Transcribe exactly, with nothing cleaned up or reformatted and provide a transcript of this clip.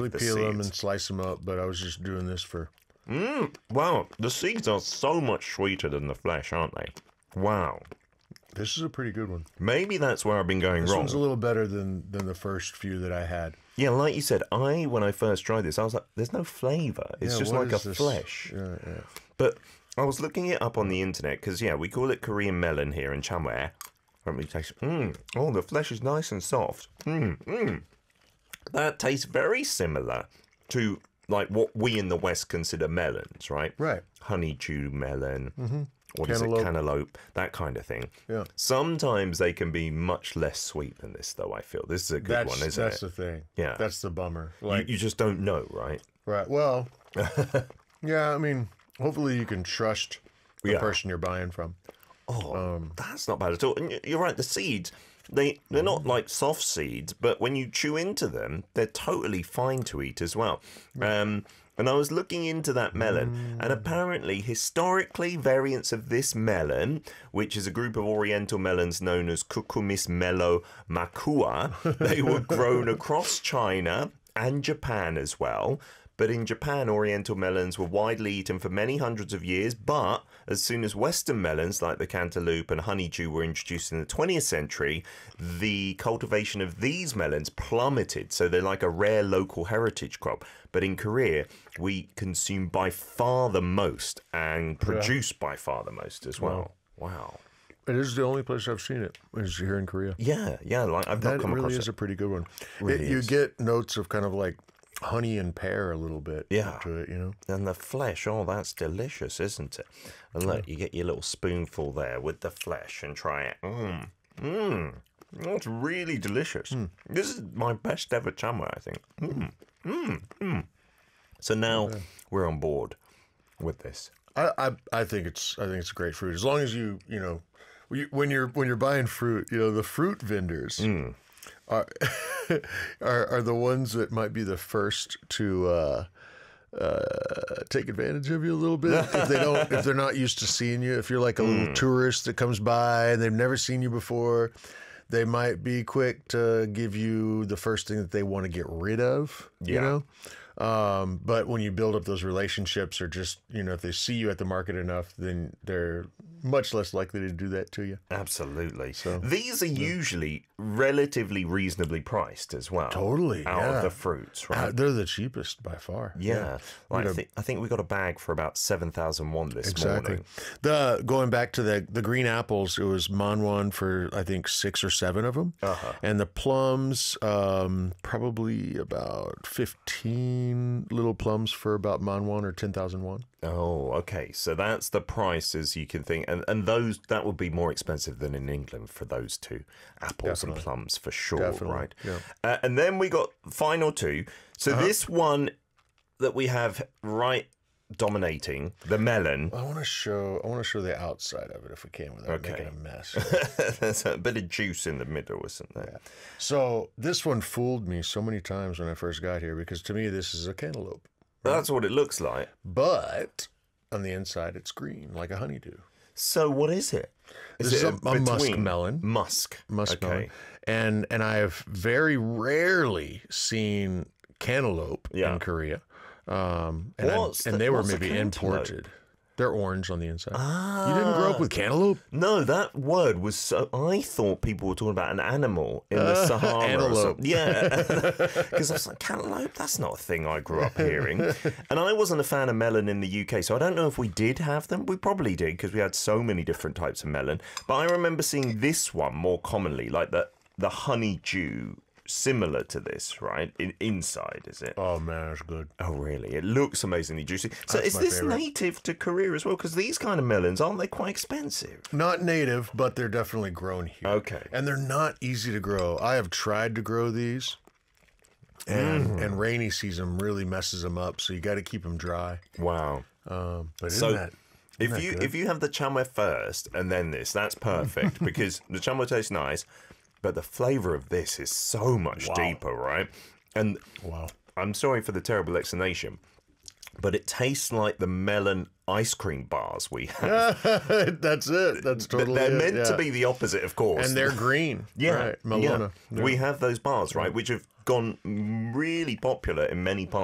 usually the peel seeds. them and slice them up, but I was just doing this for... Mm, wow, the seeds are so much sweeter than the flesh, aren't they? Wow. This is a pretty good one. Maybe that's where I've been going This wrong. one's a little better than, than the first few that I had. Yeah, like you said, I, when I first tried this, I was like, there's no flavour. It's Yeah, just what like a is this? flesh. Yeah, yeah. But I was looking it up on the internet, because, yeah, we call it Korean melon here in Chamware. Let me taste. Mmm. Oh, the flesh is nice and soft. Mmm. Mmm. That tastes very similar to, like, what we in the West consider melons, right? Right. Honeydew melon. Mm-hmm. What is Cantaloupe. it? Cantaloupe. That kind of thing. Yeah. Sometimes they can be much less sweet than this, though, I feel. This is a good That's, one, isn't that's it? the thing. Yeah. That's the bummer. You, Like, you just don't know, right? right. Well, yeah, I mean, hopefully you can trust the Yeah. person you're buying from. Oh, that's not bad at all. And y- you're right, the seeds, they, they're not like soft seeds, but when you chew into them, they're totally fine to eat as well. Um, and I was looking into that melon, and apparently, historically, variants of this melon, which is a group of oriental melons known as Cucumis melo makua, they were grown across China and Japan as well. But in Japan, oriental melons were widely eaten for many hundreds of years, but as soon as Western melons like the cantaloupe and honeydew were introduced in the twentieth century, the cultivation of these melons plummeted. So they're like a rare local heritage crop. But in Korea, we consume by far the most and produce by far the most as well. Wow. It is the only place I've seen it, is here in Korea. Yeah, yeah, like I've not That come really across is it. a pretty good one. Really It, you is. get notes of kind of like honey and pear a little bit Yeah. to it, you know? And the flesh, oh, that's delicious, isn't it? And look, you get your little spoonful there with the flesh and try it. Mmm, mmm, that's really delicious. This is my best ever chamwa, I think. Mmm, mmm, mmm. So now we're on board with this. I, I I think it's I think it's a great fruit. As long as you you know when you're when you're buying fruit, you know the fruit vendors are, are are the ones that might be the first to uh, uh, take advantage of you a little bit if they don't if they're not used to seeing you. If you're like a little tourist that comes by and they've never seen you before, they might be quick to give you the first thing that they want to get rid of. You Yeah. know. Um, but when you build up those relationships, or just, you know, if they see you at the market enough, then they're much less likely to do that to you. Absolutely. These are usually relatively reasonably priced as well. Totally, Out yeah. of the fruits, right? Uh, they're the cheapest by far. yeah. Like, You I, know- think, I think we got a bag for about seven thousand won this morning. The going back to the the green apples, it was Manwan for I think six or seven of them, Uh-huh. and the plums, um, probably about fifteen little plums for about Manwan or ten thousand won. Oh, okay. So that's the prices you can think, and and those that would be more expensive than in England for those two, apples and Definitely. plums for sure, Definitely, right? yeah. Uh, and then we got final two. So Uh-huh. this one that we have right dominating the melon. I want to show I want to show the outside of it if we can without Okay. making a mess. There's a bit of juice in the middle, isn't there? So this one fooled me so many times when I first got here, because to me this is a cantaloupe, That's what it looks like. but on the inside it's green like a honeydew. So what is it? Is This is it a- a musk between- melon. Musk. Muskmelon. Okay. And and I have very rarely seen cantaloupe Yeah. in Korea. Um, and, I- What's and the- they were what's a maybe cantaloupe? imported. They're orange on the inside. You didn't grow up with cantaloupe? No, that word was so. I thought people were talking about an animal in the Sahara. or antelope. something. Yeah. Because I was like, cantaloupe? That's not a thing I grew up hearing. And I wasn't a fan of melon in the U K, so I don't know if we did have them. We probably did, because we had so many different types of melon. But I remember seeing this one more commonly, like the, the honeydew, similar to this, right? In, inside, is it? Oh man, it's good. Oh, really? It looks amazingly juicy. So That's is my this favorite. native to Korea as well? Because these kind of melons, aren't they quite expensive? Not native, but they're definitely grown here. Okay. And they're not easy to grow. I have tried to grow these, and Mm. and rainy season really messes them up. So you got to keep them dry. Wow. Um, but So, isn't that, If isn't that you good? if you have the chamwe first and then this, that's perfect because the chamwe tastes nice, but the flavour of this is so much Wow. deeper, right? And Wow. I'm sorry for the terrible explanation, but it tastes like the melon ice cream bars we have. That's it. That's But totally they're it, meant to yeah. be the opposite, of course. And they're green. Yeah, Right. Malona. yeah. We have those bars, right, which have gone really popular in many parts